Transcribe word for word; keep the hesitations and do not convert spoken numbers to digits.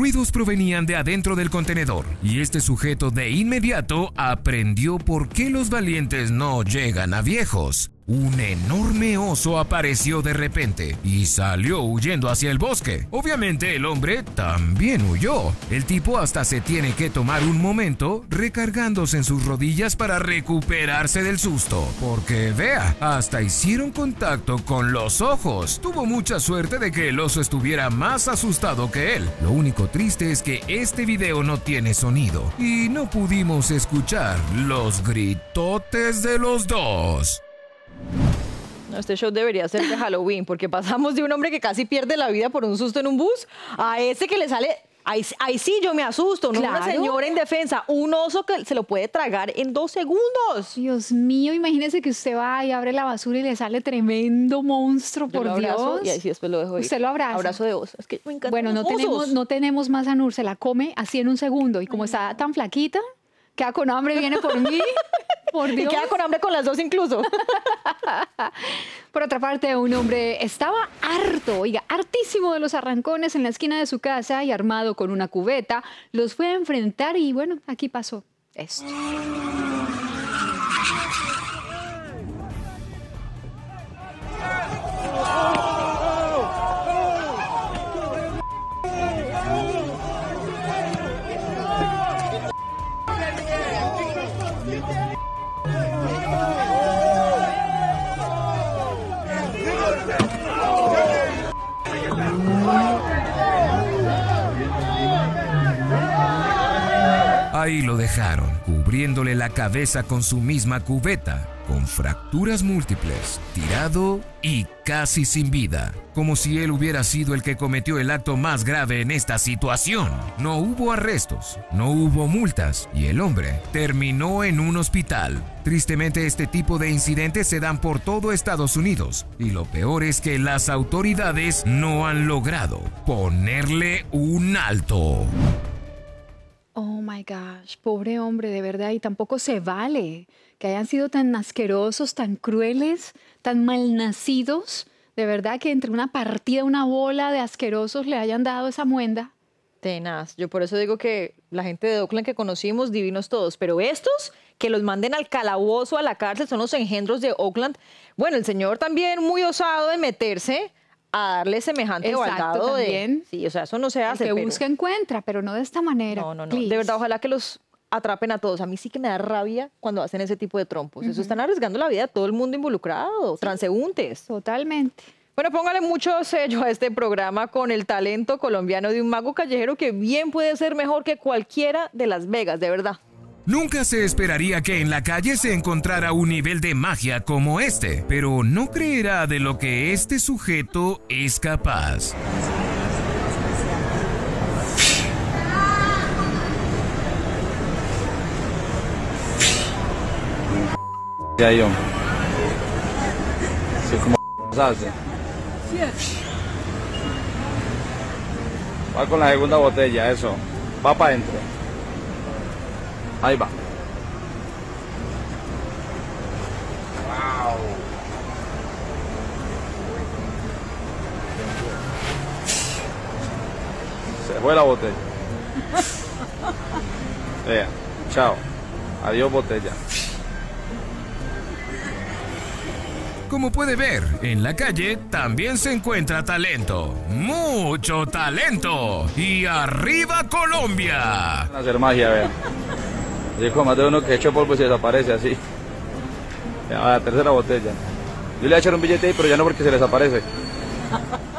ruidos provenían de adentro del contenedor, y este sujeto de inmediato aprendió por qué los valientes no llegan a viejos. Un enorme oso apareció de repente y salió huyendo hacia el bosque. Obviamente el hombre también huyó. El tipo hasta se tiene que tomar un momento recargándose en sus rodillas para recuperarse del susto. Porque vea, hasta hicieron contacto con los ojos. Tuvo mucha suerte de que el oso estuviera más asustado que él. Lo único triste es que este video no tiene sonido y no pudimos escuchar los gritotes de los dos. No, este show debería ser de Halloween, porque pasamos de un hombre que casi pierde la vida por un susto en un bus a ese que le sale... Ahí, ahí sí yo me asusto, ¿no? Claro. Una señora indefensa, un oso que se lo puede tragar en dos segundos. Dios mío, imagínese que usted va y abre la basura y le sale tremendo monstruo, yo por lo abrazo, Dios. Y así después lo dejo ir. Usted lo abraza. Abrazo de oso, es que me encanta. Bueno, no osos. tenemos, no tenemos más a Nur, se la come así en un segundo. Y como está tan flaquita, queda con hambre, viene por mí. Por Dios. Y queda con hambre con las dos incluso. Por otra parte, un hombre estaba harto, oiga, hartísimo de los arrancones en la esquina de su casa y armado con una cubeta, los fue a enfrentar y bueno, aquí pasó esto. Ahí lo dejaron, cubriéndole la cabeza con su misma cubeta, con fracturas múltiples, tirado y casi sin vida, como si él hubiera sido el que cometió el acto más grave en esta situación. No hubo arrestos, no hubo multas y el hombre terminó en un hospital. Tristemente, este tipo de incidentes se dan por todo Estados Unidos y lo peor es que las autoridades no han logrado ponerle un alto. Oh my gosh, pobre hombre, de verdad, y tampoco se vale que hayan sido tan asquerosos, tan crueles, tan malnacidos, de verdad que entre una partida, una bola de asquerosos le hayan dado esa muenda. Tenaz, yo por eso digo que la gente de Oakland que conocimos, divinos todos, pero estos que los manden al calabozo, a la cárcel, son los engendros de Oakland. Bueno, el señor también muy osado en meterse a darle semejante baldado de... Sí, o sea, eso no se hace. El que pero... busca encuentra, pero no de esta manera. No, no, no. Please. De verdad, ojalá que los atrapen a todos. A mí sí que me da rabia cuando hacen ese tipo de trompos. Uh-huh. Eso están arriesgando la vida de todo el mundo involucrado, sí. Transeúntes. Totalmente. Bueno, póngale mucho sello a este programa con el talento colombiano de un mago callejero que bien puede ser mejor que cualquiera de Las Vegas, de verdad. Nunca se esperaría que en la calle se encontrara un nivel de magia como este, pero no creerá de lo que este sujeto es capaz. Ya yo. Sí, como hace. Va con la segunda botella, eso. Va para adentro. Ahí va. Wow. Se fue la botella. Vea, chao. Adiós botella. Como puede ver, en la calle también se encuentra talento. ¡Mucho talento! ¡Y arriba Colombia! Hacer magia, vea. Yo como más de uno que echo polvo y se desaparece así. A la tercera botella. Yo le voy a echar un billete ahí, pero ya no porque se desaparece.